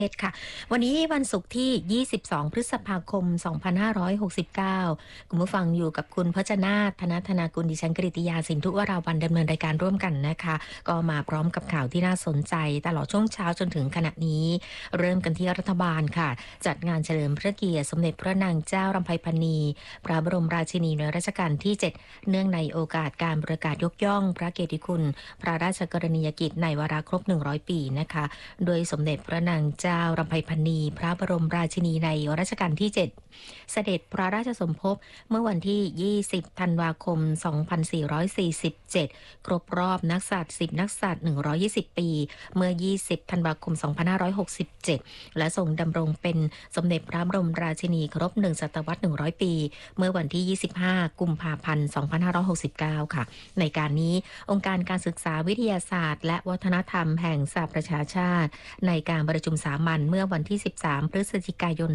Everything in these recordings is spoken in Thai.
ค่ะวันนี้วันศุกร์ที่ 22 พฤษภาคม 2569คุณผู้ฟังอยู่กับคุณพจนาถ ธนากุล ดิฉันกฤติยา สินธุวราวรรณดำเนินรายการร่วมกันนะคะ ก็มาพร้อมกับข่าวที่น่าสนใจตลอดช่วงเช้าจนถึงขณะนี้ เริ่มกันที่รัฐบาลค่ะ จัดงานเฉลิมพระเกียรติสมเด็จพระนางเจ้ารำไพพรรณีพระบรมราชินีในรัชกาลที่ 7 เนื่องในโอกาสการประกาศยกย่องพระเกียรติคุณ พระราชกรณียกิจในวาระครบ 100 ปีนะคะ โดยสมเด็จพระนางเจ้ารำไพพรรณีพระบรมราชินีในรัชกาลที่ 7 เสด็จพระราชสมภพเมื่อวันที่ 20 ธันวาคม 2447 ครบรอบนักษัตริย์10 นักษัตริย์ 120 ปี เมื่อ 20 ธันวาคม 2567 และทรงดำรงเป็นสมเด็จพระบรมราชินีครบ 1 ศตวรรษ 100 ปี เมื่อวันที่ 25 กุมภาพันธ์ 2569 ค่ะ ในการนี้องค์การการศึกษาวิทยาศาสตร์และวัฒนธรรมแห่งสหประชาชาติในการประชุมสามัญเมื่อวันที่ 13 พฤศจิกายน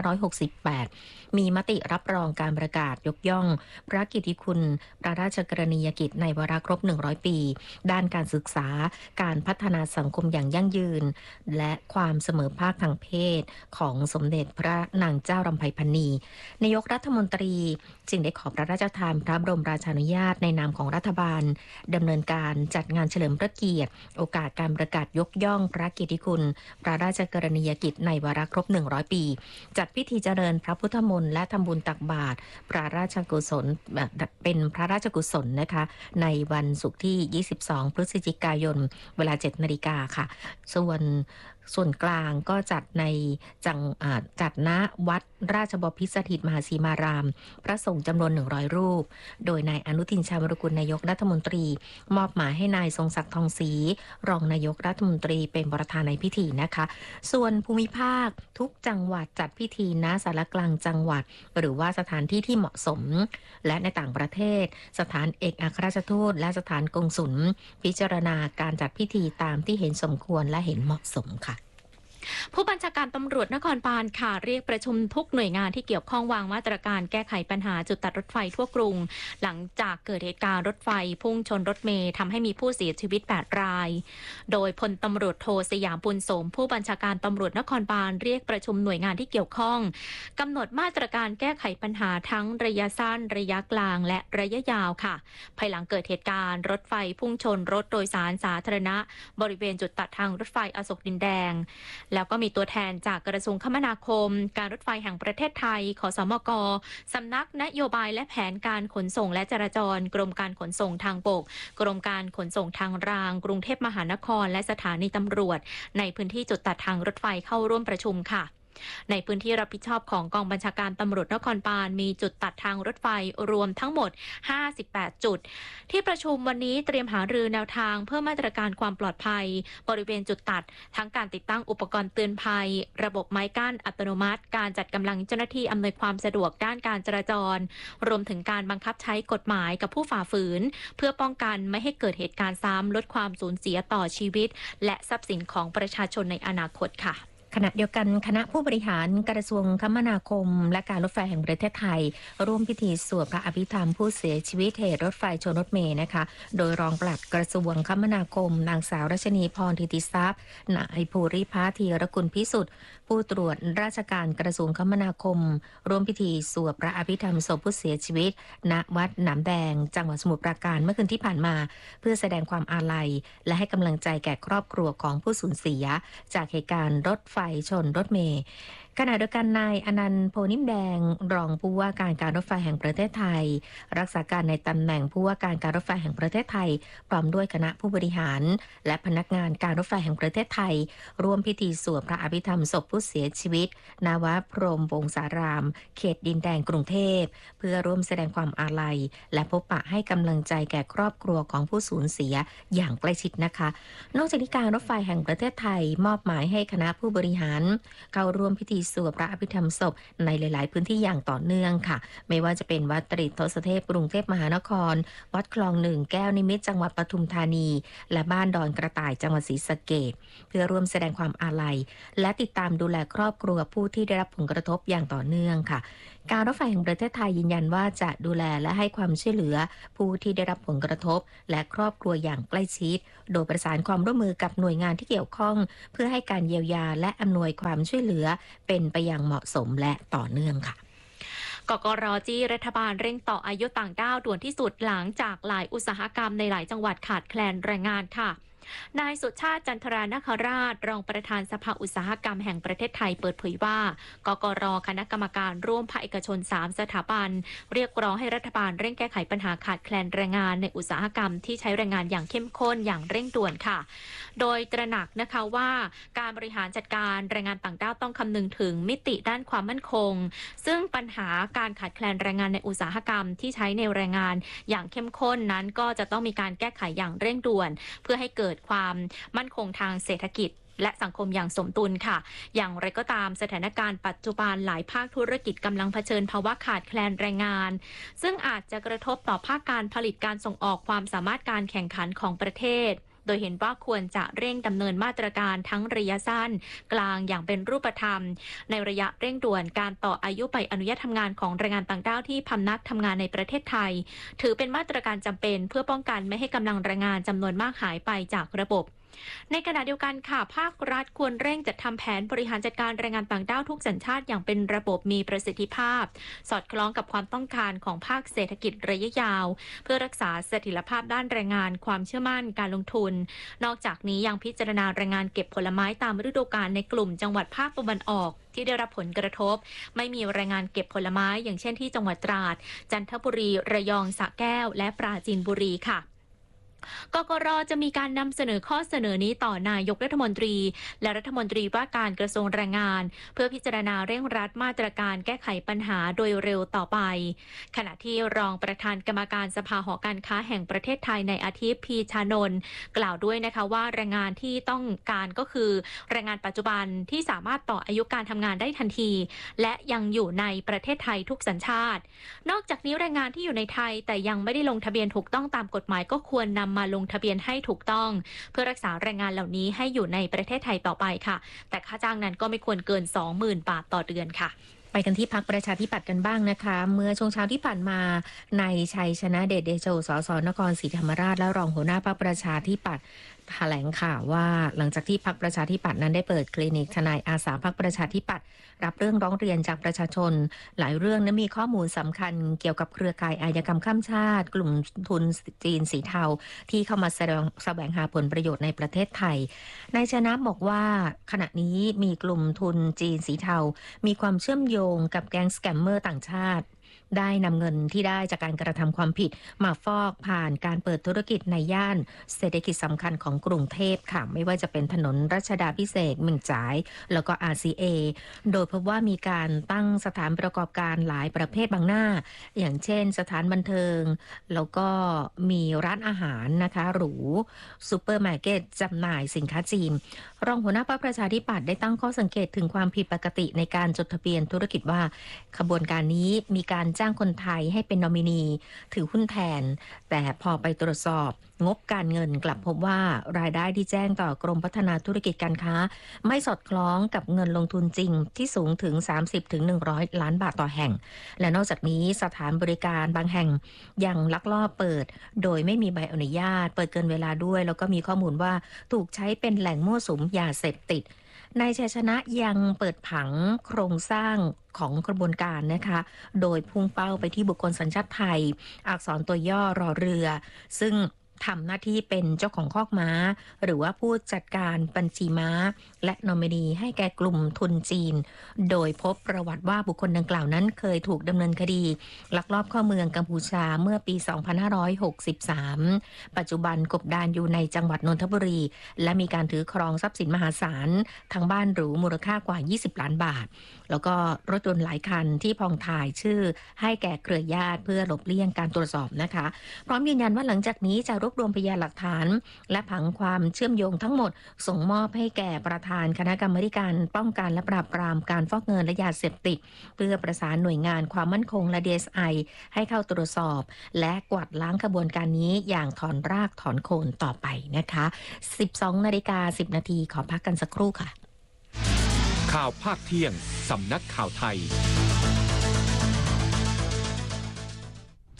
2568 มีมติรับรองการประกาศยกย่องพระเกียรติคุณพระราชกรณียกิจในวาระครบ 100 ปี ด้านการศึกษาการพัฒนาสังคมอย่างยั่งยืนและความเสมอภาคทางเพศของสมเด็จพระนางเจ้ารำไพพรรณีนายกรัฐมนตรีจึงได้ขอพระราชทานพระบรมราชานุญาตในนามของรัฐบาลดำเนินการจัดงานเฉลิมพระเกียรติโอกาสการประกาศยกย่องพระเกียรติคุณพระราชกรณียกิจในวาระครบ 100 ปีจัดพิธีเจริญพระพุทธมนต์และทำบุญตักบาตรพระราชกุศลเป็นพระราชกุศลนะคะในวันศุกร์ที่ 22 พฤศจิกายนเวลา 7 นาฬิกาค่ะส่วนกลางก็จัดในจัดณวัดราชบพิตรสถิตมหาสีมารามพระสงฆ์จำนวน 100 รูปโดยนายอนุทินชาญวิรากูลนายกรัฐมนตรีมอบหมายให้นายทรงศักดิ์ทองศรีรองนายกรัฐมนตรีเป็นประธานในพิธีนะคะส่วนภูมิภาคทุกจังหวัดจัดพิธีณศาลากลางจังหวัดหรือว่าสถานที่ที่เหมาะสมและในต่างประเทศสถานเอกอัครราชทูตและสถานกงสุลพิจารณาการจัดพิธีตามที่เห็นสมควรและเห็นเหมาะสมค่ะผู้บัญชาการตำรวจนครบาลค่ะเรียกประชุมทุกหน่วยงานที่เกี่ยวข้องวางมาตรการแก้ไขปัญหาจุดตัดรถไฟทั่วกรุงหลังจากเกิดเหตุการณ์รถไฟพุ่งชนรถเมล์ทำให้มีผู้เสียชีวิต 8 รายโดยพลตำรวจโทสยามบุญสมผู้บัญชาการตำรวจนครบาลเรียกประชุมหน่วยงานที่เกี่ยวข้องกำหนดมาตรการแก้ไขปัญหาทั้งระยะสั้นระยะกลางและระยะยาวค่ะภายหลังเกิดเหตุการณ์รถไฟพุ่งชนรถโดยสารสาธารณะบริเวณจุดตัดทางรถไฟอโศกดินแดงแล้วก็มีตัวแทนจากกระทรวงคมนาคมการรถไฟแห่งประเทศไทยขสมกสำนักนโยบายและแผนการขนส่งและจราจรกรมการขนส่งทางบกกรมการขนส่งทางรางกรุงเทพมหานครและสถานีตำรวจในพื้นที่จุดตัดทางรถไฟเข้าร่วมประชุมค่ะในพื้นที่รับผิดชอบของกองบัญชาการตำรวจนครบาลมีจุดตัดทางรถไฟรวมทั้งหมด58จุดที่ประชุมวันนี้เตรียมหารือแนวทางเพิ่มมาตรการความปลอดภัยบริเวณจุดตัดทั้งการติดตั้งอุปกรณ์เตือนภัยระบบไม้กั้นอัตโนมัติการจัดกำลังเจ้าหน้าที่อำนวยความสะดวกด้านการจราจรรวมถึงการบังคับใช้กฎหมายกับผู้ฝ่าฝืนเพื่อป้องกันไม่ให้เกิดเหตุการณ์ซ้ำลดความสูญเสียต่อชีวิตและทรัพย์สินของประชาชนในอนาคตค่ะขณะเดียวกันคณะผู้บริหารกระทรวงคมนาคมและการรถไฟแห่งประเทศไทยร่วมพิธีสวดพระอภิธรรมผู้เสียชีวิตเหตุรถไฟชนรถเมล์นะคะโดยรองปลัดกระทรวงคมนาคมนางสาวรัชนีพรธิติทรัพย์นายภูริภาธีรกุลพิสุทธิ์ผู้ตรวจราชการกระทรวงคมนาคมร่วมพิธีสวดพระอภิธรรมศพผู้เสียชีวิตณวัดหนามแดงจังหวัดสมุทรปราการเมื่อคืนที่ผ่านมาเพื่อแสดงความอาลัยและให้กำลังใจแก่ครอบครัวของผู้สูญเสียจากเหตุการณ์รถไฟชนรถเมล์ขณะเดียวกันนายอนันต์โพนิ่มแดงรองผู้ว่าการรถไฟแห่งประเทศไทยรักษาการในตำแหน่งผู้ว่าการรถไฟแห่งประเทศไทยพร้อมด้วยคณะผู้บริหารและพนักงานการรถไฟแห่งประเทศไทยร่วมพิธีสวดพระอภิธรรมศพผู้เสียชีวิตณวัดพรหมวงศารามเขตดินแดงกรุงเทพเพื่อร่วมแสดงความอาลัยและพบปะให้กำลังใจแก่ครอบครัวของผู้สูญเสียอย่างใกล้ชิดนะคะนอกจากนี้การรถไฟแห่งประเทศไทยมอบหมายให้คณะผู้บริหารเข้าร่วมพิธีสวดพระอภิธรรมศพในหลายๆพื้นที่อย่างต่อเนื่องค่ะไม่ว่าจะเป็นวัดตรีทศเทพกรุงเทพมหานครวัดคลองหนึ่งแก้วนิมิตรจังหวัดปทุมธานีและบ้านดอนกระต่ายจังหวัดศรีสะเกษเพื่อร่วมแสดงความอาลัยและติดตามดูแลครอบครัวผู้ที่ได้รับผลกระทบอย่างต่อเนื่องค่ะการรถไฟแห่งประเทศไทยยืนยันว่าจะดูแลและให้ความช่วยเหลือผู้ที่ได้รับผลกระทบและครอบครัวอย่างใกล้ชิดโดยประสานความร่วมมือกับหน่วยงานที่เกี่ยวข้องเพื่อให้การเยียวยาและอำนวยความช่วยเหลือเป็นไปอย่างเหมาะสมและต่อเนื่องค่ะกกร.จี้รัฐบาลเร่งต่ออายุต่างด้าวด่วนที่สุดหลังจากหลายอุตสาหกรรมในหลายจังหวัดขาดแคลนแรงงานค่ะนายสุชาติจันทรานคราชรองประธานสภาอุตสาหกรรมแห่งประเทศไทยเปิดเผยว่ากกร.คณะกรรมการร่วมภาคเอกชน3สถาบันเรียกร้องให้รัฐบาลเร่งแก้ไขปัญหาขาดแคลนแรงงานในอุตสาหกรรมที่ใช้แรงงานอย่างเข้มข้นอย่างเร่งด่วนค่ะโดยตระหนักนะคะว่าการบริหารจัดการแรงงานต่างด้าวต้องคำนึงถึงมิติด้านความมั่นคงซึ่งปัญหาการขาดแคลนแรงงานในอุตสาหกรรมที่ใช้ในแรงงานอย่างเข้มข้นนั้นก็จะต้องมีการแก้ไขอย่างเร่งด่วนเพื่อให้เกิดความมั่นคงทางเศรษฐกิจและสังคมอย่างสมดุลค่ะอย่างไรก็ตามสถานการณ์ปัจจุบันหลายภาคธุรกิจกำลังเผชิญภาวะขาดแคลนแรงงานซึ่งอาจจะกระทบต่อภาคการผลิตการส่งออกความสามารถการแข่งขันของประเทศโดยเห็นว่าควรจะเร่งดำเนินมาตรการทั้งระยะสั้นกลางอย่างเป็นรูปธรรมในระยะเร่งด่วนการต่ออายุใบอนุญาตทำงานของแรงงานต่างด้าวที่พำนักทำงานในประเทศไทยถือเป็นมาตรการจำเป็นเพื่อป้องกันไม่ให้กำลังแรงงานจำนวนมากหายไปจากระบบในขณะเดียวกันค่ะภาครัฐควรเร่งจัดทำแผนบริหารจัดการแรงงานต่างด้าวทุกสัญชาติอย่างเป็นระบบมีประสิทธิภาพสอดคล้องกับความต้องการของภาคเศรษฐกิจระยะยาวเพื่อรักษาเสถียรภาพด้านแรงงานความเชื่อมั่นการลงทุนนอกจากนี้ยังพิจารณาแรงงานเก็บผลไม้ตามฤดูกาลในกลุ่มจังหวัดภาคตะวันออกที่ได้รับผลกระทบไม่มีแรงงานเก็บผลไม้อย่างเช่นที่จังหวัดตราดจันทบุรีระยองสระแก้วและปราจีนบุรีค่ะกกร.จะมีการนำเสนอข้อเสนอนี้ต่อนายกรัฐมนตรีและรัฐมนตรีว่าการกระทรวงแรงงานเพื่อพิจารณาเร่งรัดมาตรการแก้ไขปัญหาโดยเร็วต่อไปขณะที่รองประธานกรรมการสภาหอการค้าแห่งประเทศไทยในอาทิตย์พีชานนท์กล่าวด้วยนะคะว่าแรงงานที่ต้องการก็คือแรงงานปัจจุบันที่สามารถต่ออายุการทำงานได้ทันทีและยังอยู่ในประเทศไทยทุกสัญชาตินอกจากนี้แรงงานที่อยู่ในไทยแต่ยังไม่ได้ลงทะเบียนถูกต้องตามกฎหมายก็ควรนำมาลงทะเบียนให้ถูกต้องเพื่อรักษาแรงงานเหล่านี้ให้อยู่ในประเทศไทยต่อไปค่ะแต่ค่าจ้างนั้นก็ไม่ควรเกิน 20,000 บาทต่อเดือนค่ะไปกันที่พรรคประชาธิปัตย์กันบ้างนะคะเมื่อช่วงเช้าที่ผ่านมาในชัยชนะเดชเดโชสสนครศรีธรรมราชและรองหัวหน้าพรรคประชาธิปัตย์แถลงข่าวว่าหลังจากที่พรรคประชาธิปัตย์นั้นได้เปิดคลินิกทนายอาสาพรรคประชาธิปัตย์รับเรื่องร้องเรียนจากประชาชนหลายเรื่องนั้นมีข้อมูลสำคัญเกี่ยวกับเครือข่ายอาชญากรรมข้ามชาติกลุ่มทุนจีนสีเทาที่เข้ามาแสวงหาผลประโยชน์ในประเทศไทยนายชนะบอกว่าขณะนี้มีกลุ่มทุนจีนสีเทามีความเชื่อมโยงกับแก๊งสแกมเมอร์ต่างชาติได้นำเงินที่ได้จากการกระทำความผิดมาฟอกผ่านการเปิดธุรกิจในย่านเศรษฐกิจสำคัญของกรุงเทพค่ะไม่ว่าจะเป็นถนนรัชดาพิเศษเมืองจ๋ายแล้วก็ RCA โดยพบว่ามีการตั้งสถานประกอบการหลายประเภทบางหน้าอย่างเช่นสถานบันเทิงแล้วก็มีร้านอาหารนะคะหรูซูเปอร์มาร์เก็ตจำหน่ายสินค้าจีนรองหัวหน้าพรรคประชาธิปัตย์ได้ตั้งข้อสังเกตถึงความผิดปกติในการจดทะเบียนธุรกิจว่าขบวนการนี้มีการจ้างคนไทยให้เป็นนอมินีถือหุ้นแทนแต่พอไปตรวจสอบงบการเงินกลับพบว่ารายได้ที่แจ้งต่อกรมพัฒนาธุรกิจการค้าไม่สอดคล้องกับเงินลงทุนจริงที่สูงถึง 30-100 ล้านบาทต่อแห่งและนอกจากนี้สถานบริการบางแห่งยังลักลอบเปิดโดยไม่มีใบอนุญาตเปิดเกินเวลาด้วยแล้วก็มีข้อมูลว่าถูกใช้เป็นแหล่งมั่วสุมยาเสพติดนายชัยชนะยังเปิดผังโครงสร้างของกระบวนการนะคะโดยพุ่งเป้าไปที่บุคคลสัญชาติไทยอักษรตัวย่อรอเรือซึ่งทำหน้าที่เป็นเจ้าของคอกม้าหรือว่าผู้จัดการบัญชีม้าและนอมินีให้แก่กลุ่มทุนจีนโดยพบประวัติว่าบุคคลดังกล่าวนั้นเคยถูกดำเนินคดีลักลอบเข้าเมืองกัมพูชาเมื่อปี 2563 ปัจจุบันกบดานอยู่ในจังหวัดนนทบุรีและมีการถือครองทรัพย์สินมหาศาลทั้งบ้านหรูมูลค่ากว่า 20 ล้านบาทแล้วก็รถยนต์หลายคันที่พองถ่ายชื่อให้แก่เครือญาติเพื่อหลบเลี่ยงการตรวจสอบนะคะพร้อมยืนยันว่าหลังจากนี้จะรวบรวมพยานหลักฐานและผังความเชื่อมโยงทั้งหมดส่งมอบให้แก่ประธานคณะกรรมาการป้องกันและปราบปรามการฟอกเงินและยาเสพติดเพื่อประสานหน่วยงานความมั่นคงและ DSI ให้เข้าตรวจสอบและกวาดล้างขบวนการนี้อย่างถอนรากถอนโคนต่อไปนะคะ 12:10 นาทีขอพักกันสักครู่ค่ะข่าวภาคเที่ยงสำนักข่าวไทย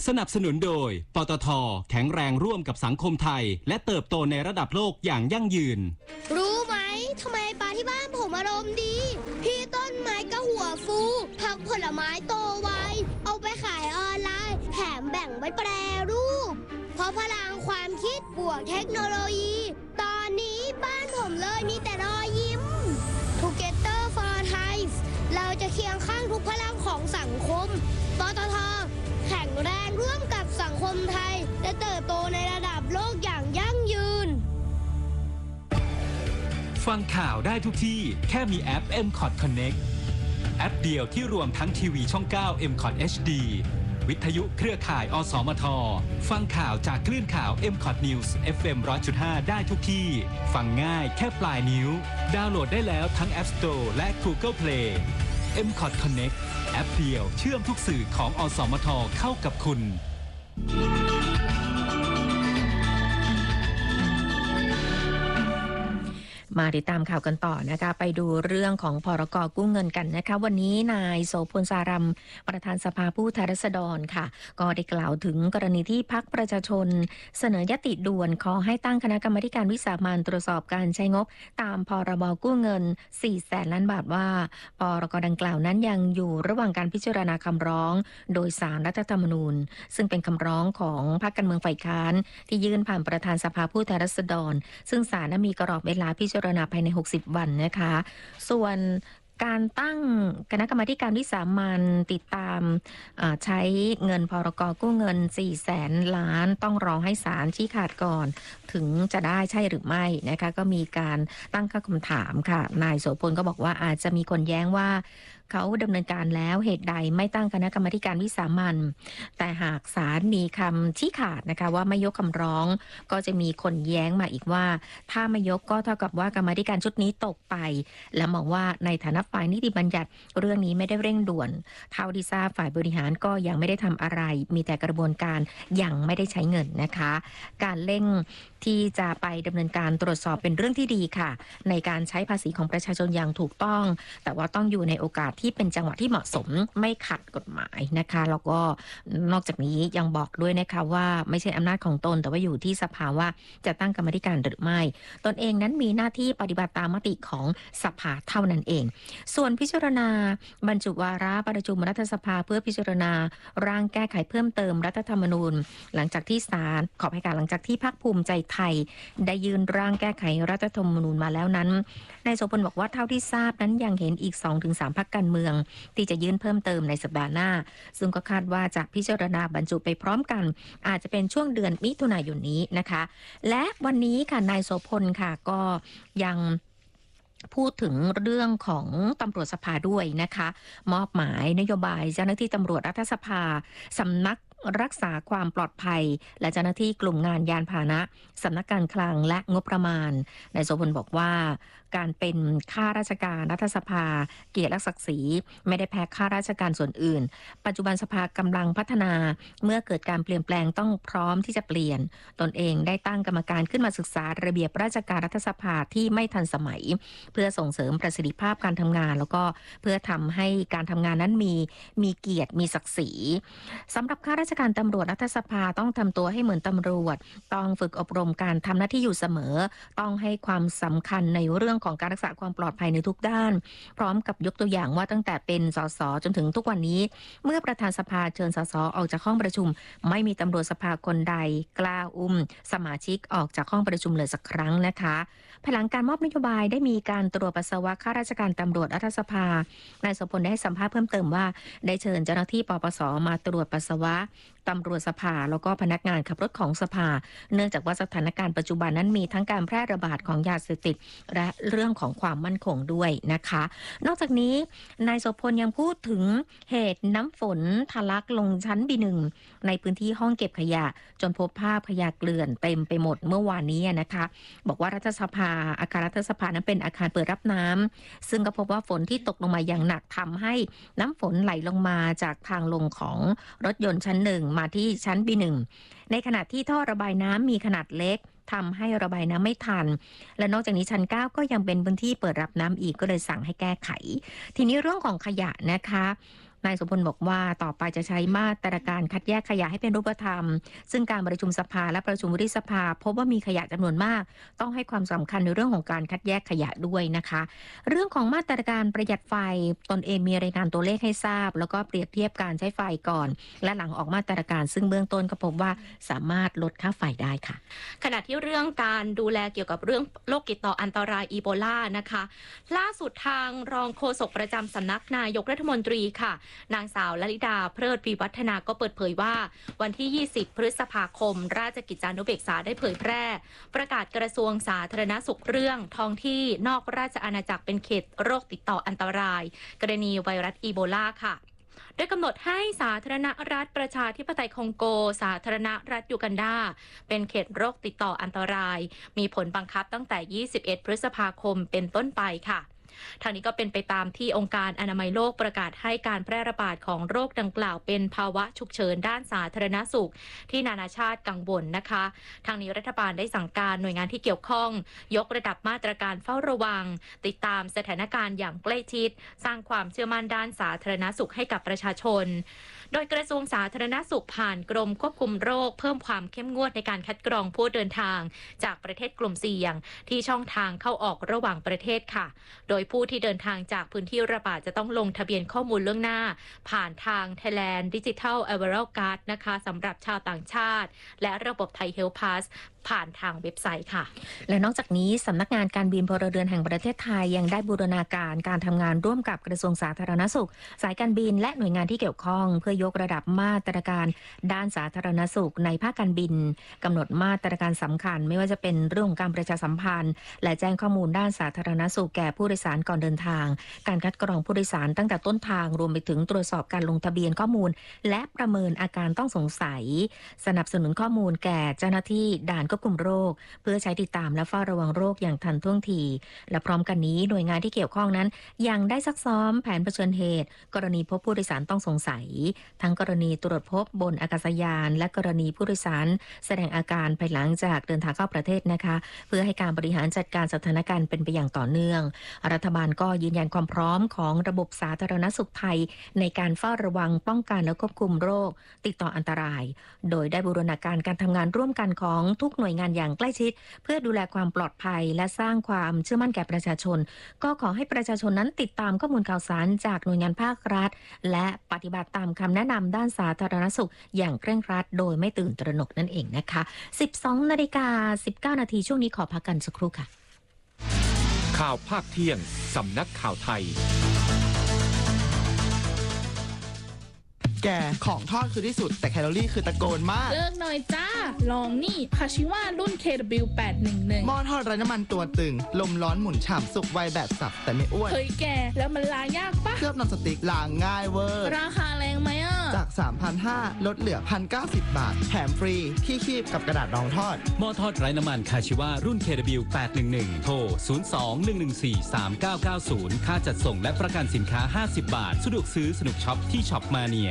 สนับสนุนโดยปตท.แข็งแรงร่วมกับสังคมไทยและเติบโตในระดับโลกอย่างยั่งยืนรู้ไหมทำไมปลาที่บ้านผมอารมณ์ดีพี่ต้นไม้ก็หัวฟูผักผลไม้โตไวเอาไปขายออนไลน์แถมแบ่งไว้แปรรูปเพราะพลังความคิดบวกเทคโนโลยีตอนนี้บ้านผมเลยมีแต่รอยยิ้ม Together for Thai เราจะเคียงข้างทุกพลังของสังคมปตท.แข็งแรงร่วมกับสังคมไทยและเติบโตในระดับโลกอย่างยั่งยืนฟังข่าวได้ทุกที่แค่มีแอป MCOT Connect แอปเดียวที่รวมทั้งทีวีช่อง 9 MCOT HD วิทยุเครือข่ายอสมทฟังข่าวจากคลื่นข่าว MCOT News FM 100.5 ได้ทุกที่ฟังง่ายแค่ปลายนิ้วดาวน์โหลดได้แล้วทั้ง App Store และ Google Play MCOT Connect แอปเดียวเชื่อมทุกสื่อของอสมทเข้ากับคุณมาติดตามข่าวกันต่อนะคะไปดูเรื่องของพรก.กู้เงินกันนะคะวันนี้นายโสพลสารัมประธานสภาผู้แทนราษฎรค่ะก็ได้กล่าวถึงกรณีที่พรรคประชาชนเสนอยติด่วนขอให้ตั้งคณะกรรมาการวิสามัญตรวจสอบการใช้งบตามพรบ.กู้เงิน 400,000 ล้านบาทว่าพรก.ดังกล่าวนั้นยังอยู่ระหว่างการพิจารณาคำร้องโดยศาลรัฐธรรมนูญซึ่งเป็นคำร้องของพรรคการเมืองฝ่ายค้านที่ยื่นผ่านประธานสภาผู้แทนราษฎรซึ่งศาลมีกรอบเวลาพิจารณาภายใน60 วันนะคะส่วนการตั้งคณะกรรมาการวิสามัญติดตามใช้เงินพรก.กู้เงิน 400,000 ล้านต้องรอให้ศาลชี้ขาดก่อนถึงจะได้ใช่หรือไม่นะคะก็มีการตั้งคำถามค่ะนายโสพลก็บอกว่าอาจจะมีคนแย้งว่าเขาดำเนินการแล้วเหตุใดไม่ตั้งคณะกรรมาการวิสามัญแต่หากศาลมีคำชี้ขาดนะคะว่าไม่ยกคำร้องก็จะมีคนแย้งมาอีกว่าถ้าไม่ยกก็เท่ากับว่ากรรมาการชุดนี้ตกไปและมองว่าในฐานะฝ่ายนิติบัญญัติเรื่องนี้ไม่ได้เร่งด่วนเท่าที่ทราบฝ่ายบริหารก็ยังไม่ได้ทำอะไรมีแต่กระบวนการยังไม่ได้ใช้เงินนะคะการเร่งที่จะไปดำเนินการตรวจสอบเป็นเรื่องที่ดีค่ะในการใช้ภาษีของประชาชนอย่างถูกต้องแต่ว่าต้องอยู่ในโอกาสที่เป็นจังหวะที่เหมาะสมไม่ขัดกฎหมายนะคะแล้วก็นอกจากนี้ยังบอกด้วยนะคะว่าไม่ใช่อำนาจของตนแต่ว่าอยู่ที่สภาว่าจะตั้งกรรมาธิการหรือไม่ตนเองนั้นมีหน้าที่ปฏิบัติตามมติของสภาเท่านั้นเองส่วนพิจารณาบรรจุวาระประชุมรัฐสภาเพื่อพิจารณาร่างแก้ไขเพิ่มเติมรัฐธรรมนูญหลังจากที่ศาลขอให้การหลังจากที่พรรคภูมิใจไทยได้ยื่นร่างแก้ไขรัฐธรรมนูญมาแล้วนั้นนายโสพลบอกว่าเท่าที่ทราบนั้นยังเห็นอีก 2-3 พรรคการเมืองที่จะยื่นเพิ่มเติมในสัปดาห์หน้าซึ่งก็คาดว่าจะพิจารณาบรรจุไปพร้อมกันอาจจะเป็นช่วงเดือนมิถุนายนนี้นะคะและวันนี้ค่ะนายโสพลค่ะก็ยังพูดถึงเรื่องของตำรวจสภาด้วยนะคะมอบหมายนโยบายเจ้าหน้าที่ตำรวจรัฐสภาสำนักรักษาความปลอดภัยและเจ้าหน้าที่กลุ่มงานยานพาหนะสำนักการคลังและงบประมาณนายโสพลบอกว่าการเป็นข้าราชการรัฐสภาเกียรติและศักดิ์ศรีไม่ได้แพ้ข้าราชการส่วนอื่นปัจจุบันสภากำลังพัฒนาเมื่อเกิดการเปลี่ยนแปลงต้องพร้อมที่จะเปลี่ยนตนเองได้ตั้งกรรมการขึ้นมาศึกษาระเบียบราชการรัฐสภาที่ไม่ทันสมัยเพื่อส่งเสริมประสิทธิภาพการทำงานแล้วก็เพื่อทำให้การทำงานนั้นมีเกียรติมีศักดิ์ศรีสำหรับข้าราชการตำรวจรัฐสภาต้องทำตัวให้เหมือนตำรวจต้องฝึกอบรมการทำหน้าที่อยู่เสมอต้องให้ความสำคัญในเรื่องของการรักษาความปลอดภัยในทุกด้านพร้อมกับยกตัวอย่างว่าตั้งแต่เป็นสสจนถึงทุกวันนี้เมื่อประธานสภาเชิญสสออกจากห้องประชุมไม่มีตำรวจสภาคนใดกล้าอุ้มสมาชิกออกจากห้องประชุมเลยสักครั้งนะคะภายหลังการมอบนโยบายได้มีการตรวจปัสสาวะข้าราชการตำรวจรัฐสภานายโสพลได้ให้สัมภาษณ์เพิ่มเติมว่าได้เชิญเจ้าหน้าที่ปปสมาตรวจปัสสาวะตำรวจสภาแล้วก็พนักงานขับรถของสภาเนื่องจากว่าสถานการณ์ปัจจุบันนั้นมีทั้งการแพร่ระบาดของยาเสพติดและเรื่องของความมั่นคงด้วยนะคะนอกจากนี้นายโสพลยังพูดถึงเหตุน้ำฝนทะลักลงชั้น B1 ในพื้นที่ห้องเก็บขยะจนพบภาพขยะเกลื่อนเต็มไปหมดเมื่อวานนี้นะคะบอกว่ารัฐสภาอาคารรัฐสภานั้นเป็นอาคารเปิดรับน้ำซึ่งก็พบว่าฝนที่ตกลงมาอย่างหนักทำให้น้ำฝนไหลลงมาจากทางลงของรถยนต์ชั้น 1มาที่ชั้น B1 ในขณะที่ท่อระบายน้ำมีขนาดเล็กทำให้ระบายน้ำไม่ทันและนอกจากนี้ชั้น 9ก็ยังเป็นพื้นที่เปิดรับน้ำอีกก็เลยสั่งให้แก้ไขทีนี้เรื่องของขยะนะคะนายสุพลบอกว่าต่อไปจะใช้มาตรการคัดแยกขยะให้เป็นรูปธรรมซึ่งการประชุมสภาและประชุมวุฒิสภาพบว่ามีขยะจำนวนมากต้องให้ความสำคัญในเรื่องของการคัดแยกขยะด้วยนะคะเรื่องของมาตรการประหยัดไฟตนเองมีรายงานตัวเลขให้ทราบแล้วก็เปรียบเทียบการใช้ไฟก่อนและหลังออกมาตรการซึ่งเบื้องต้นก็พบว่าสามารถลดค่าไฟได้ค่ะขณะที่เรื่องการดูแลเกี่ยวกับเรื่องโรคติดต่ออันตรายอีโบลานะคะล่าสุดทางรองโฆษกประจำสำนักนายกรัฐมนตรีค่ะนางสาวลลิดาเพลิดวิวัฒนาก็เปิดเผยว่าวันที่ 20 พฤษภาคมราชกิจจานุเบกษาได้เผยแพร่ประกาศกระทรวงสาธารณสุขเรื่องท้องที่นอกราชอาณาจักรเป็นเขตโรคติดต่ออันตรายกรณีไวรัสอีโบลาค่ะโดยกำหนดให้สาธารณรัฐประชาธิปไตยคองโกสาธารณรัฐยูกันดาเป็นเขตโรคติดต่ออันตรายมีผลบังคับตั้งแต่ 21 พฤษภาคมเป็นต้นไปค่ะทางนี้ก็เป็นไปตามที่องค์การอนามัยโลกประกาศให้การแพร่ระบาดของโรคดังกล่าวเป็นภาวะฉุกเฉินด้านสาธารณสุขที่นานาชาติกังวลนะคะทางนี้รัฐบาลได้สั่งการหน่วยงานที่เกี่ยวข้องยกระดับมาตรการเฝ้าระวังติดตามสถานการณ์อย่างใกล้ชิดสร้างความเชื่อมั่นด้านสาธารณสุขให้กับประชาชนโดยกระทรวงสาธารณสุขผ่านกรมควบคุมโรคเพิ่มความเข้มงวดในการคัดกรองผู้เดินทางจากประเทศกลุ่มเสี่ยงที่ช่องทางเข้าออกระหว่างประเทศค่ะโดยผู้ที่เดินทางจากพื้นที่ระบาดจะต้องลงทะเบียนข้อมูลล่วงหน้าผ่านทาง Thailand Digital Arrival Card นะคะสำหรับชาวต่างชาติและระบบ Thai Health Pass ผ่านทางเว็บไซต์ค่ะและนอกจากนี้สำนักงานการบินพลเรือนแห่งประเทศไทยยังได้บูรณาการการทำงานร่วมกับกระทรวงสาธารณสุขสายการบินและหน่วยงานที่เกี่ยวข้องเพื่อยกระดับมาตรการด้านสาธารณสุขในภาคการบินกำหนดมาตรการสำคัญไม่ว่าจะเป็นเรื่องของการประชาสัมพันธ์และแจ้งข้อมูลด้านสาธารณสุขแก่ผู้โดยสารก่อนเดินทางการคัดกรองผู้โดยสารตั้งแต่ต้นทางรวมไปถึงตรวจสอบการลงทะเบียนข้อมูลและประเมินอาการต้องสงสัยสนับสนุนข้อมูลแก่เจ้าหน้าที่ด่านควบคุมโรคเพื่อใช้ติดตามและเฝ้าระวังโรคอย่างทันท่วงทีและพร้อมกันนี้หน่วยงานที่เกี่ยวข้องนั้นยังได้ซักซ้อมแผนเผชิญเหตุกรณีพบผู้โดยสารต้องสงสัยทั้งกรณีตรวจพบบนอากาศยานและกรณีผู้โดยสารแสดงอาการภายหลังจากเดินทางเข้าประเทศนะคะเพื่อให้การบริหารจัดการสถานการณ์เป็นไปอย่างต่อเนื่องรัฐบาลก็ยืนยันความพร้อมของระบบสาธารณสุขไทยในการเฝ้าระวังป้องกันและควบคุมโรคติดต่ออันตรายโดยได้บูรณาการการทำงานร่วมกันของทุกหน่วยงานอย่างใกล้ชิดเพื่อดูแลความปลอดภัยและสร้างความเชื่อมั่นแก่ประชาชนก็ขอให้ประชาชนนั้นติดตามข้อมูลข่าวสารจากหน่วยงานภาครัฐและปฏิบัติตามคำแนะนำด้านสาธารณสุขอย่างเคร่งครัดโดยไม่ตื่นตระหนกนั่นเองนะคะ 12:19 นาทีช่วงนี้ขอพักกันสักครู่ค่ะข่าวภาคเที่ยงสำนักข่าวไทยแกของทอดคือที่สุดแต่แคลอรี่คือตะโกนมากเลิกหน่อยจ้าลองนี่คาชิวารุ่น KW811 หม้อทอดไร้น้ำมันตัวตึงลมร้อนหมุนฉ่ำสุกไวแบบสับแต่ไม่อ้วนเฮ้ยแกแล้วมันล้างยากปะเคลือบนอนสติ๊กล้างง่ายเวอร์ราคาแรงไหมอ่ะจาก 3,500 ลดเหลือ 1,090 บาทแถมฟรีที่คีบกับกระดาษรองทอดหม้อทอดไร้น้ำมันคาชิวารุ่น KW811 โทร 02-114-3990 ค่าจัดส่งและประกันสินค้า50 บาทสะดวกซื้อสนุกช็อปที่ช็อปมาเนีย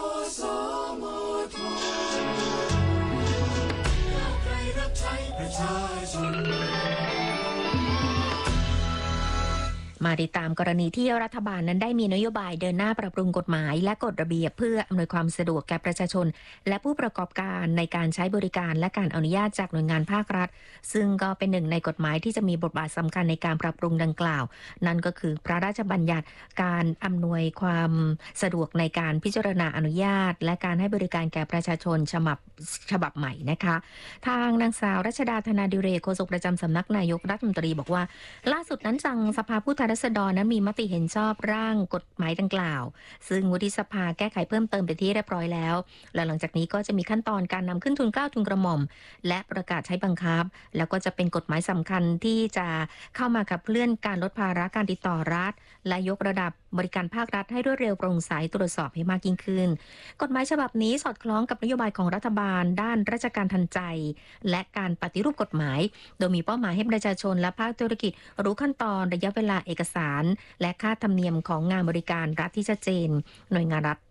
มาติดตามกรณีที่รัฐบาลนั้นได้มีนโยบายเดินหน้าปรับปรุงกฎหมายและกฎระเบียบเพื่ออำนวยความสะดวกแก่ประชาชนและผู้ประกอบการในการใช้บริการและการอนุญาตจากหน่วยงานภาครัฐซึ่งก็เป็นหนึ่งในกฎหมายที่จะมีบทบาทสำคัญในการปรับปรุงดังกล่าวนั่นก็คือพระราชบัญญัติการอำนวยความสะดวกในการพิจารณาอนุญาตและการให้บริการแก่ประชาชนฉบับใหม่นะคะทางนางสาวรัชดาธนาดิเรกโฆษกประจำสำนักนายกรัฐมนตรีบอกว่าล่าสุดนั้นทางสภาผู้แทนราษฎรนั้นมีมติเห็นชอบร่างกฎหมายดังกล่าวซึ่งวุฒิสภาแก้ไขเพิ่มเติมไปที่เรียบร้อยแล้วและหลังจากนี้ก็จะมีขั้นตอนการนำขึ้นทุนเกล้าทุนกระหม่อมและประกาศใช้บังคับแล้วก็จะเป็นกฎหมายสำคัญที่จะเข้ามาขับเคลื่อนการลดภาระการติดต่อรัฐและยกระดับบริการภาครัฐให้รวดเร็วโปร่งใสตรวจสอบให้มากยิ่งขึ้นกฎหมายฉบับนี้สอดคล้องกับนโยบายของรัฐบาลด้านราชการทันใจและการปฏิรูปกฎหมายโดยมีเป้าหมายให้ประชาชนและภาคธุรกิจรู้ขั้นตอนระยะเวลาเอกสารและค่าธรรมเนียมของงานบริการรัฐที่ชัดเจนหน่วยงานรัฐ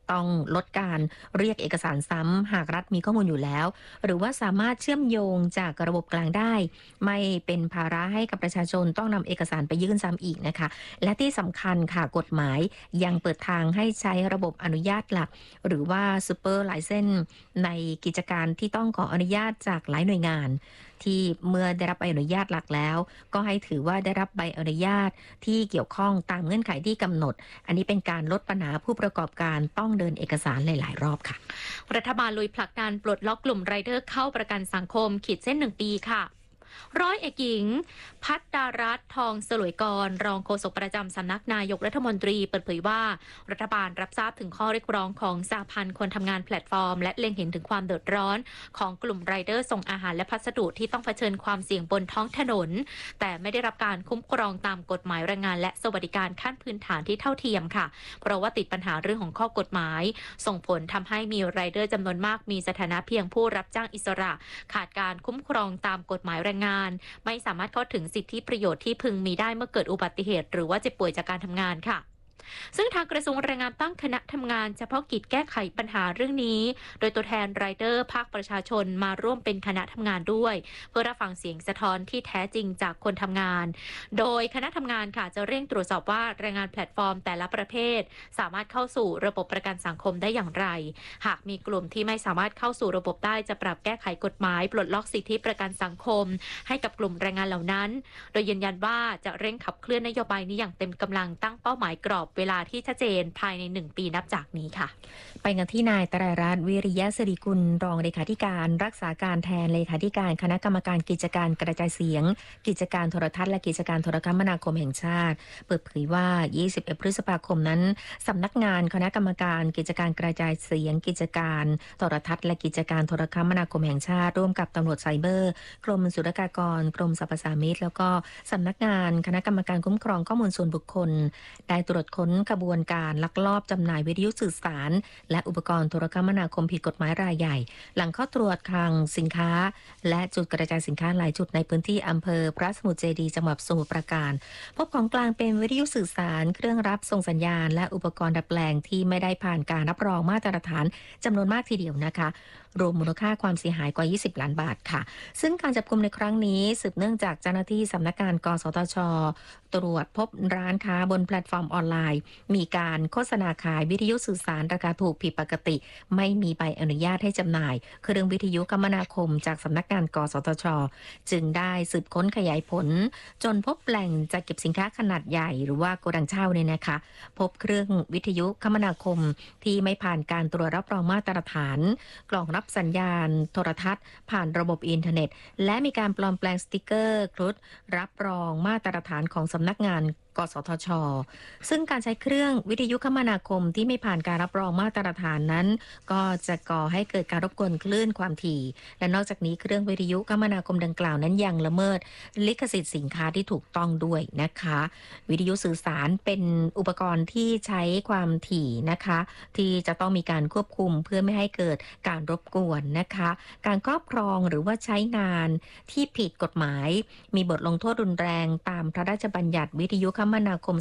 ต้องลดการเรียกเอกสารซ้ำหากรัฐมีข้อมูลอยู่แล้วหรือว่าสามารถเชื่อมโยงจากระบบกลางได้ไม่เป็นภาระให้กับประชาชนต้องนำเอกสารไปยื่นซ้ำอีกนะคะและที่สำคัญค่ะกฎหมายยังเปิดทางให้ใช้ระบบอนุญาตหลักหรือว่าซูเปอร์ไลเซนส์ในกิจการที่ต้องขออนุญาตจากหลายหน่วยงานที่เมื่อได้รับใบอนุญาตหลักแล้วก็ให้ถือว่าได้รับใบอนุญาตที่เกี่ยวข้องตามเงื่อนไขที่กำหนดอันนี้เป็นการลดปัญหาผู้ประกอบการต้องเดินเอกสารหลายๆรอบค่ะรัฐบาลลุยผลักดันปลดล็อกกลุ่มไรเดอร์เข้าประกันสังคมขีดเส้น1 ปีค่ะร้อยเอกหญิงพัฒดารัตน์ทองสลวยกรรองโฆษกประจำสำนักนายกรัฐมนตรีเปิดเผยว่ารัฐบาลรับทราบถึงข้อเรียกร้องของสหพันธ์คนทำงานแพลตฟอร์มและเล็งเห็นถึงความเดือดร้อนของกลุ่มไรเดอร์ส่งอาหารและพัสดุที่ต้องเผชิญความเสี่ยงบนท้องถนนแต่ไม่ได้รับการคุ้มครองตามกฎหมายแรงงานและสวัสดิการขั้นพื้นฐานที่เท่าเทียมค่ะเพราะว่าติดปัญหาเรื่องของข้อกฎหมายส่งผลทำให้มีไรเดอร์จำนวนมากมีสถานะเพียงผู้รับจ้างอิสระขาดการคุ้มครองตามกฎหมายแรงงานไม่สามารถเข้าถึงสิทธิประโยชน์ที่พึงมีได้เมื่อเกิดอุบัติเหตุหรือว่าเจ็บป่วยจากการทำงานค่ะซึ่งทางกระทรวงแรงงานตั้งคณะทำงานเฉพาะกิจแก้ไขปัญหาเรื่องนี้โดยตัวแทนไรเดอร์ภาคประชาชนมาร่วมเป็นคณะทำงานด้วยเพื่อรับฟังเสียงสะท้อนที่แท้จริงจากคนทำงานโดยคณะทำงานค่ะจะเร่งตรวจสอบว่าแรงงานแพลตฟอร์มแต่ละประเภทสามารถเข้าสู่ระบบประกันสังคมได้อย่างไรหากมีกลุ่มที่ไม่สามารถเข้าสู่ระบบได้จะปรับแก้ไขกฎหมายปลดล็อกสิทธิประกันสังคมให้กับกลุ่มแรงงานเหล่านั้นโดยยืนยันว่าจะเร่งขับเคลื่อนนโยบายนี้อย่างเต็มกำลังตั้งเป้าหมายกรอบเวลาที่ชัดเจนภายใน1 ปีนับจากนี้ค่ะไปกันที่นายไตรรัตน์วิริยะสิริกุลรองเลขาธิการรักษาการแทนเลขาธิการคณะกรรมการกิจการกระจายเสียงกิจการโทรทัศน์และกิจการโทรคมนาคมแห่งชาติเปิดเผยว่า21 พฤษภาคมนั้นสำนักงานคณะกรรมการกิจการกระจายเสียงกิจการโทรทัศน์และกิจการโทรคมนาคมแห่งชาติร่วมกับตำรวจไซเบอร์กรมศุลกากรกรมสรรพสามิตแล้วก็สำนักงานคณะกรรมการคุ้มครองข้อมูลส่วนบุคคลได้ตรวจค้นกระบวนการลักลอบจำหน่ายวิทยุสื่อสารและอุปกรณ์โทรคมนาคมผิดกฎหมายรายใหญ่หลังเข้าตรวจคลังสินค้าและจุดกระจายสินค้าหลายจุดในพื้นที่อำเภอพระสมุทรเจดีย์จังหวัดสมุทรปราการพบของกลางเป็นวิทยุสื่อสารเครื่องรับส่งสัญญาณและอุปกรณ์ดัดแปลงที่ไม่ได้ผ่านการรับรองมาตรฐานจำนวนมากทีเดียวนะคะรวมมูลค่าความเสียหายกว่า20 ล้านบาทค่ะซึ่งการจับกุมในครั้งนี้สืบเนื่องจากเจ้าหน้าที่สำนักงานกสทช.ตรวจพบร้านค้าบนแพลตฟอร์มออนไลน์มีการโฆษณาขายวิทยุสื่อสารราคาถูกผิดปกติไม่มีใบอนุญาตให้จำหน่ายเครื่องวิทยุคมนาคมจากสำนักงานกสทช.จึงได้สืบค้นขยายผลจนพบแหล่งจัดเก็บสินค้าขนาดใหญ่หรือว่าโกดังเช่าเนี่ยนะคะพบเครื่องวิทยุคมนาคมที่ไม่ผ่านการตรวจรับรองมาตรฐานกล่องรับสัญญาณโทรทัศน์ผ่านระบบอินเทอร์เน็ตและมีการปลอมแปลงสติกเกอร์ครุฑรับรองมาตรฐานของสำนักงานกสทช.ซึ่งการใช้เครื่องวิทยุคมนาคมที่ไม่ผ่านการรับรองมาตรฐานนั้นก็จะก่อให้เกิดการรบกวนคลื่นความถี่และนอกจากนี้เครื่องวิทยุคมนาคมดังกล่าวนั้นยังละเมิดลิขสิทธิ์สินค้าที่ถูกต้องด้วยนะคะวิทยุสื่อสารเป็นอุปกรณ์ที่ใช้ความถี่นะคะที่จะต้องมีการควบคุมเพื่อไม่ให้เกิดการรบกวนนะคะการครอบครองหรือว่าใช้งานที่ผิดกฎหมายมีบทลงโทษรุนแรงตามพระราชบัญญัติวิทยุคมนาคม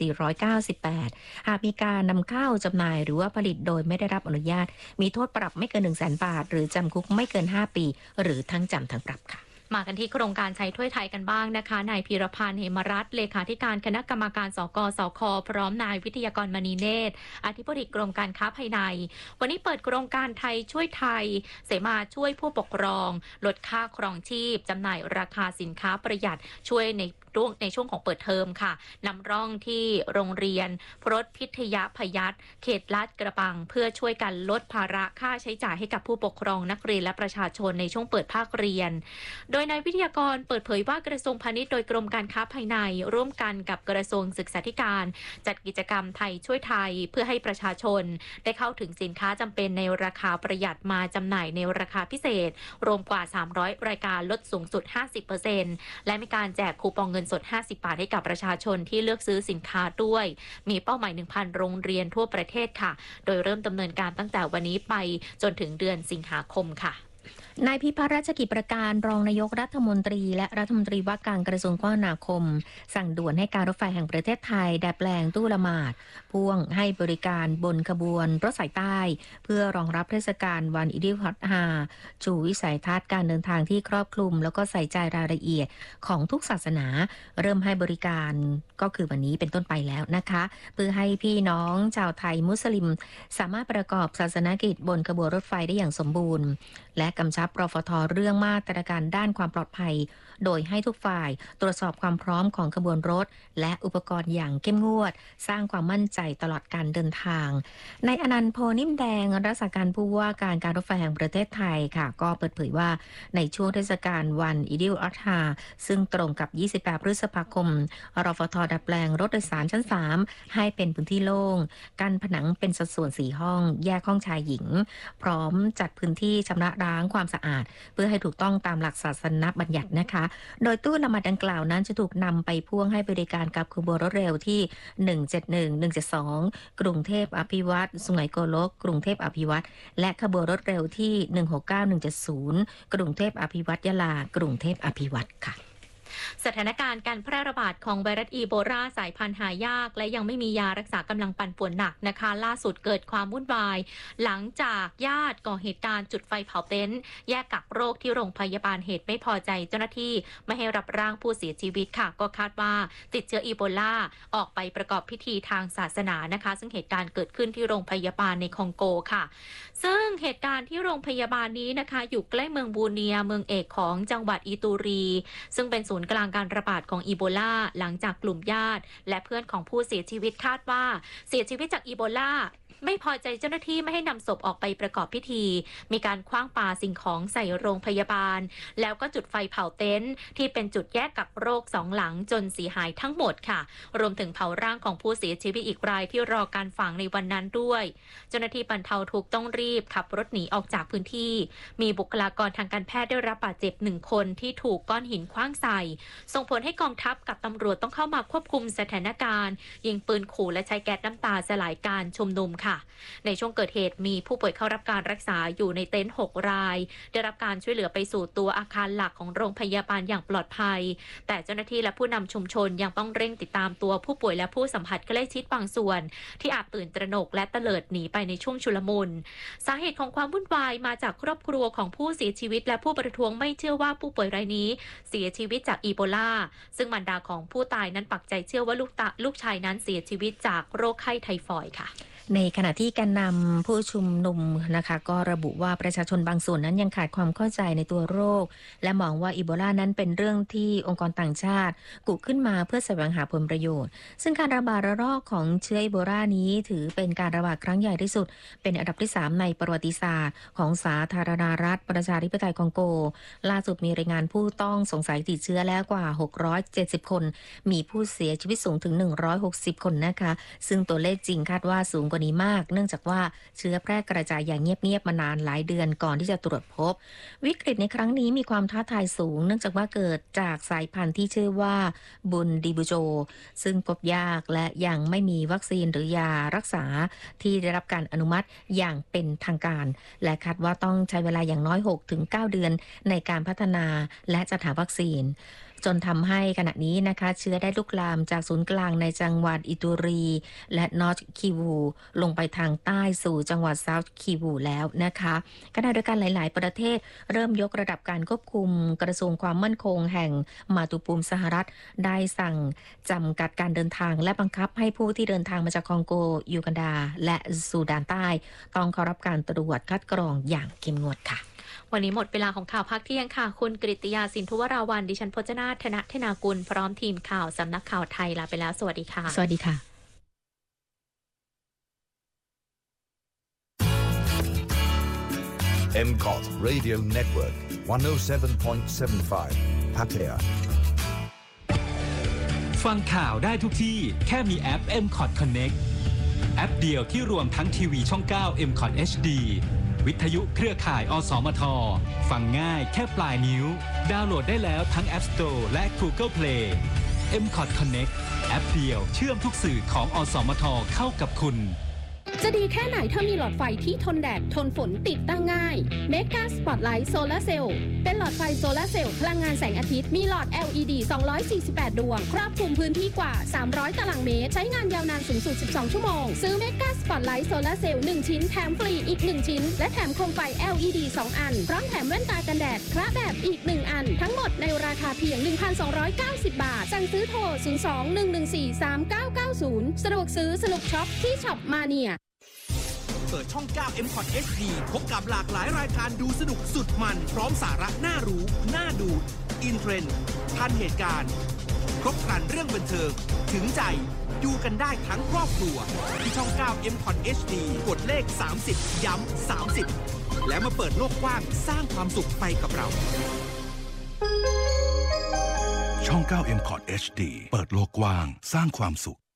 2498 หากมีการนำเข้าจำหน่ายหรือว่าผลิตโดยไม่ได้รับอนุญาตมีโทษปรับไม่เกิน 100,000 บาทหรือจำคุกไม่เกิน 5 ปีหรือทั้งจำทั้งปรับค่ะมากันที่โครงการใช้ถ้วยไทยกันบ้างนะคะนายพีรพันธ์เหมรัตน์เลขาธิการคณะกรรมการสกสค.พร้อมนายวิทยากรมณีเนตรอธิบดีกรมการค้าภายในวันนี้เปิดโครงการไทยช่วยไทยเสมาช่วยผู้ปกครองลดค่าครองชีพจำหน่ายราคาสินค้าประหยัดช่วยในช่วงของเปิดเทอมค่ะนำร่องที่โรงเรียนพรตพิทยพยัคฆ์เขตลาดกระบังเพื่อช่วยกันลดภาระค่าใช้จ่ายให้กับผู้ปกครองนักเรียนและประชาชนในช่วงเปิดภาคเรียนโดยนายวิทยากรเปิดเผยว่ากระทรวงพาณิชย์โดยกรมการค้าภายในร่วมกันกับกระทรวงศึกษาธิการจัดกิจกรรมไทยช่วยไทยเพื่อให้ประชาชนได้เข้าถึงสินค้าจำเป็นในราคาประหยัดมาจำหน่ายในราคาพิเศษรวมกว่า300รายการลดสูงสุด 50% และมีการแจกคูปองเงินสด50 บาทให้กับประชาชนที่เลือกซื้อสินค้าด้วยมีเป้าหมาย 1,000 โรงเรียนทั่วประเทศค่ะโดยเริ่มดำเนินการตั้งแต่วันนี้ไปจนถึงเดือนสิงหาคมค่ะนายพิพัฒน์รัชกิจประการรองนายกรัฐมนตรีและรัฐมนตรีว่าการกระทรวงคมนาคมสั่งด่วนให้การรถไฟแห่งประเทศไทยดัดแปลงตู้ละหมาดพ่วงให้บริการบนขบวนรถสายใต้เพื่อรองรับเทศกาลวันอีดิลอัฎฮาชูวิสัยทัศน์การเดินทางที่ครอบคลุมแล้วก็ใส่ใจรายละเอียดของทุกศาสนาเริ่มให้บริการก็คือวันนี้เป็นต้นไปแล้วนะคะเพื่อให้พี่น้องชาวไทยมุสลิมสามารถประกอบศาสนกิจบนขบวนรถไฟได้อย่างสมบูรณ์และกำชับรฟท.เรื่องมาตรการด้านความปลอดภัยโดยให้ทุกฝ่ายตรวจสอบความพร้อมของขบวนรถและอุปกรณ์อย่างเข้มงวดสร้างความมั่นใจตลอดการเดินทางนายอนันต์ โพนิ่มแดงรักษาการผู้ว่าการรถไฟแห่งประเทศไทยค่ะก็เปิดเผยว่าในช่วงเทศกาลวันอีดิลอัฎฮาซึ่งตรงกับ28พฤษภาคมรฟท.ดัดแปลงรถโดยสารชั้น3ให้เป็นพื้นที่โล่งกั้นผนังเป็นสัดส่วน4ห้องแยกห้องชายหญิงพร้อมจัดพื้นที่ชำระล้างความสะอาดเพื่อให้ถูกต้องตามหลักศาสนบัญญัตินะคะโดยตู้ละหมาดดังกล่าวนั้นจะถูกนำไปพ่วงให้บริการกับขบวนรถเร็วที่171 172กรุงเทพอภิวัตรสุไหงโกลกกรุงเทพอภิวัตรและขบวนรถเร็วที่169 170กรุงเทพอภิวัตรยะลากรุงเทพอภิวัตรค่ะสถานการณ์การแพร่ระบาดของไวรัสอีโบลาสายพันธุ์หายากและยังไม่มียารักษากำลังปั่นป่วนหนักนะคะล่าสุดเกิดความวุ่นวายหลังจากญาติก่อเหตุการณ์จุดไฟเผาเต็นท์แยกกักโรคที่โรงพยาบาลเหตุไม่พอใจเจ้าหน้าที่ไม่ให้รับร่างผู้เสียชีวิตค่ะก็คาดว่าติดเชื้ออีโบลาออกไปประกอบพิธีทางศาสนานะคะซึ่งเหตุการณ์เกิดขึ้นที่โรงพยาบาลในคองโกค่ะซึ่งเหตุการณ์ที่โรงพยาบาลนี้นะคะอยู่ใกล้เมืองบูเนียเมืองเอกของจังหวัดอิตูรีซึ่งเป็นศูนย์กลางการระบาดของอีโบลาหลังจากกลุ่มญาติและเพื่อนของผู้เสียชีวิตคาดว่าเสียชีวิตจากอีโบลาไม่พอใจเจ้าหน้าที่ไม่ให้นำศพออกไปประกอบพิธีมีการขว้างปาสิ่งของใส่โรงพยาบาลแล้วก็จุดไฟเผาเต็นท์ที่เป็นจุดแยกกักโรค2หลังจนเสียหายทั้งหมดค่ะรวมถึงเผาร่างของผู้เสียชีวิตอีกรายที่รอการฝังในวันนั้นด้วยเจ้าหน้าที่บรรเทาทุกข์ต้องรีบขับรถหนีออกจากพื้นที่มีบุคลากรทางการแพทย์ได้รับบาดเจ็บ1คนที่ถูกก้อนหินขว้างใส่ส่งผลให้กองทัพกับตำรวจต้องเข้ามาควบคุมสถานการณ์ยิงปืนขู่และใช้แก๊สน้ำตาสลายการชุมนุมค่ะในช่วงเกิดเหตุมีผู้ป่วยเข้ารับการรักษาอยู่ในเต็นท์6รายได้รับการช่วยเหลือไปสู่ตัวอาคารหลักของโรงพยาบาลอย่างปลอดภัยแต่เจ้าหน้าที่และผู้นำชุมชนยังต้องเร่งติดตามตัวผู้ป่วยและผู้สัมผัสใกล้ชิดบางส่วนที่อาจตื่นตระหนกและเตลิดหนีไปในช่วงชุลมุนสาเหตุของความวุ่นวายมาจากครอบครัวของผู้เสียชีวิตและผู้ประท้วงไม่เชื่อว่าผู้ป่วยรายนี้เสียชีวิตจากอีโบลาซึ่งมารดาของผู้ตายนั้นปักใจเชื่อว่าลูกชายนั้นเสียชีวิตจากโรคไข้ไทฟอยด์ค่ะในขณะที่แกนนำผู้ชุมนุมนะคะก็ระบุว่าประชาชนบางส่วนนั้นยังขาดความเข้าใจในตัวโรคและมองว่าอีโบลานั้นเป็นเรื่องที่องค์กรต่างชาติกุขึ้นมาเพื่อแสวงหาผลประโยชน์ซึ่งการระบาดระลอกของเชื้ออีโบลานี้ถือเป็นการระบาดครั้งใหญ่ที่สุดเป็นอันดับที่3ในประวัติศาสตร์ของสาธารณรัฐประชาธิปไตยคองโกล่าสุดมีรายงานผู้ต้องสงสัยติดเชื้อแล้วกว่า670คนมีผู้เสียชีวิตสูงถึง160คนนะคะซึ่งตัวเลขจริงคาดว่าสูงกว่านี้มากเนื่องจากว่าเชื้อแพร่กระจายอย่างเงียบๆมานานหลายเดือนก่อนที่จะตรวจพบวิกฤตในครั้งนี้มีความท้าทายสูงเนื่องจากว่าเกิดจากสายพันธุ์ที่ชื่อว่าบุนดิบูโจซึ่งพบยากและยังไม่มีวัคซีนหรือยารักษาที่ได้รับการอนุมัติอย่างเป็นทางการและคาดว่าต้องใช้เวลาอย่างน้อย 6-9 เดือนในการพัฒนาและจัดหาวัคซีนจนทำให้ขณะนี้นะคะเชื้อได้ลุกลามจากศูนย์กลางในจังหวัดอิตูรีและนอร์ทคิวูลงไปทางใต้สู่จังหวัดเซาท์คิวูแล้วนะคะขณะเดียวกันหลายๆประเทศเริ่มยกระดับการควบคุมกระทรวงความมั่นคงแห่งมาตุภูมิสหรัฐได้สั่งจำกัดการเดินทางและบังคับให้ผู้ที่เดินทางมาจากคองโกยูกันดาและซูดานใต้ต้องเข้ารับการตรวจคัดกรองอย่างเข้มงวดค่ะวันนี้หมดเวลาของข่าวภาคเที่ยงค่ะคุณกฤติยาสินทุวราวันดิฉันพจนาถ ธนากุลพร้อมทีมข่าวสำนักข่าวไทยลาไปแล้วสวัสดีค่ะสวัสดีค่ะ MCOT Radio Network 107.75 Pattaya ฟังข่าวได้ทุกที่แค่มีแอป MCOT Connect แอปเดียวที่รวมทั้งทีวีช่อง 9 MCOT HDวิทยุเครือข่ายอสมทฟังง่ายแค่ปลายนิ้วดาวน์โหลดได้แล้วทั้ง App Store และ Google Play MCOT Connect แอปเดียวเชื่อมทุกสื่อของอสมทเข้ากับคุณจะดีแค่ไหนถ้ามีหลอดไฟที่ทนแดดทนฝนติดตั้งง่าย Mega Spotlight Solar Cell เป็นหลอดไฟโซลาร์เซลล์พลังงานแสงอาทิตย์มีหลอด LED 248 ดวงครอบคลุมพื้นที่กว่า300ตารางเมตรใช้งานยาวนานสูงสุด12ชั่วโมงซื้อ Mega Spotlight Solar Cell 1 ชิ้นแถมฟรีอีก1ชิ้นและแถมโคมไฟ LED 2 อันพร้อมแถมแว่นตากันแดดคระแบบอีก1อันทั้งหมดในราคาเพียง 1,290 บาทสั่งซื้อโทร 02-114-3990 สะดวกซื้อสนุกช็อปที่ช็อปมาเนียเปิดช่อง 9 M-Cot HD พบกับหลากหลายรายการดูสนุกสุดมันพร้อมสาระน่ารู้น่าดูอินเทรนด์ทันเหตุการณ์ครบครันเรื่องบันเทิงถึงใจดูกันได้ทั้งครอบครัวที่ช่อง 9 M-Cot HD กดเลข 30 ย้ำ 30 และมาเปิดโลกกว้างสร้างความสุขไปกับเราช่อง 9 M-Cot HD เปิดโลกกว้างสร้างความสุข